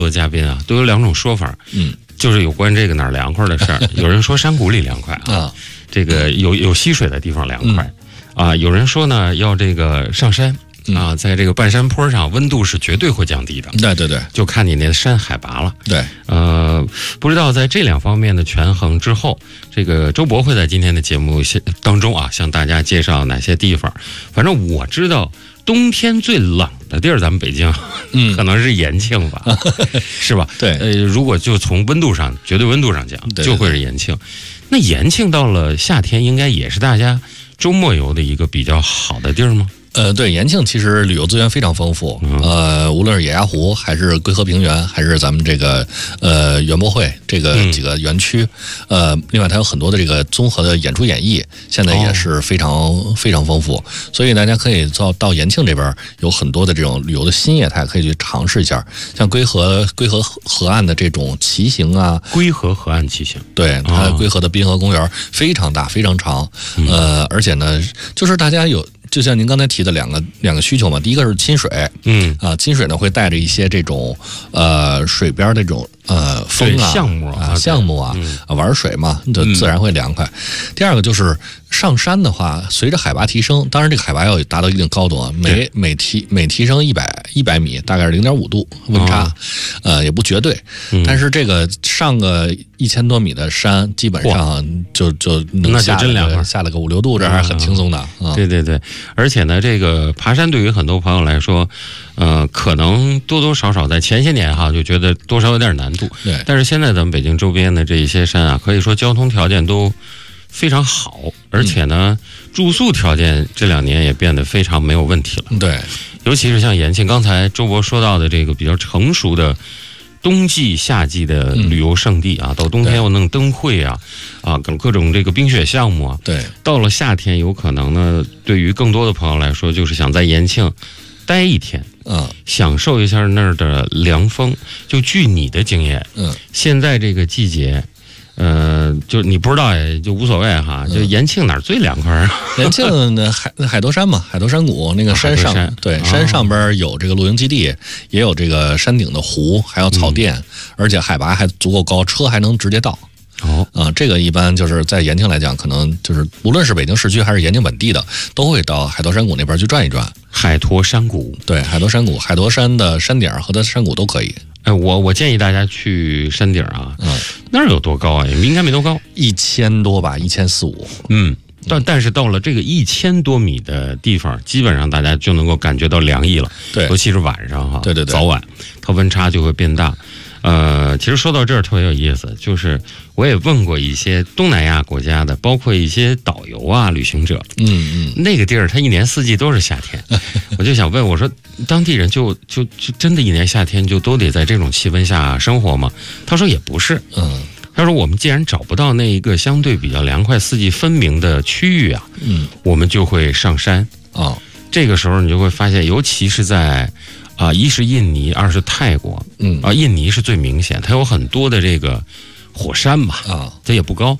多嘉宾啊，都有两种说法，就是有关这个哪儿凉快的事儿。有人说山谷里凉快啊，这个有溪水的地方凉快啊。有人说呢，要这个上山啊，在这个半山坡上，温度是绝对会降低的。 对， 就看你那山海拔了。 对， 不知道在这两方面的权衡之后，这个周博会在今天的节目当中啊，向大家介绍哪些地方。反正我知道。冬天最冷的地儿，咱们北京，可能是延庆吧，是吧？ 对， 如果就从温度上，绝对温度上讲，就会是延庆。那延庆到了夏天，应该也是大家周末游的一个比较好的地儿吗？ 对，延庆其实旅游资源非常丰富，无论是野鸭湖，还是归河平原，还是咱们这个园博会这个几个园区，另外它有很多的这个综合的演出演艺，现在也是非常非常丰富，所以大家可以到延庆这边有很多的这种旅游的新业态可以去尝试一下，像归河河岸的这种骑行啊， 归河河岸骑行， 对，它归河的滨河公园非常大非常长，而且呢，就是大家有。就像您刚才提的两个需求嘛，第一个是亲水，亲水呢会带着一些这种水边的这种风啊项目啊玩水嘛，就自然会凉快。第二个就是上山的话，随着海拔提升，当然这个海拔要达到一定高度啊，每提升100米，大概是0.5度温差，也不绝对，但是这个上个1000多米的山，基本上就能下了个5、6度，这还是很轻松的。 对。而且呢，这个爬山对于很多朋友来说，可能多多少少在前些年哈就觉得多少有点难度。 对。 但是现在咱们北京周边的这一些山啊，可以说交通条件都非常好，而且呢，住宿条件这2年也变得非常没有问题了。对。尤其是像延庆，刚才周博说到的这个比较成熟的冬季、夏季的旅游胜地啊，到冬天又弄灯会啊，各种这个冰雪项目啊。对，到了夏天，有可能呢，对于更多的朋友来说，就是想在延庆待一天，享受一下那儿的凉风。就据你的经验，现在这个季节。就你不知道也就无所谓哈。就延庆哪儿最凉快啊？ 延庆的海头山嘛，海头山谷那个山上，对，山上边有这个露营基地，也有这个山顶的湖，还有草甸，而且海拔还足够高，车还能直接到。这个一般就是在延庆来讲，可能就是无论是北京市区还是延庆本地的，都会到海头山谷那边去转一转。 海坨山谷， 对，海坨山谷、海坨山的山顶和它的山谷都可以。 我建议大家去山顶啊，那儿有多高啊？应该没多高 ，1000多吧，1400。 但是到了这个1000多米的地方，基本上大家就能够感觉到凉意了。对，尤其是晚上哈，对，早晚它温差就会变大。其实说到这儿特别有意思，就是我也问过一些东南亚国家的，包括一些导游啊、旅行者，那个地儿它一年四季都是夏天，我就想问，我说当地人就真的一年夏天就都得在这种气温下生活吗？他说也不是，他说我们既然找不到那一个相对比较凉快、四季分明的区域啊，我们就会上山这个时候你就会发现，尤其是在一是印尼，二是泰国，印尼是最明显，它有很多的这个火山嘛，它也不高。